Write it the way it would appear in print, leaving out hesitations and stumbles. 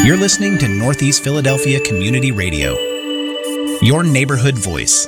You're listening to Northeast Philadelphia Community Radio, your neighborhood voice.